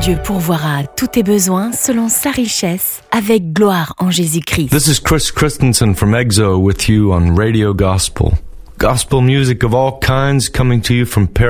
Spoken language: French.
Dieu pourvoira à tous tes besoins selon sa richesse, avec gloire en Jésus-Christ. This is Chris Christensen from EXO with you on Radio Gospel. Gospel music of all kinds coming to you from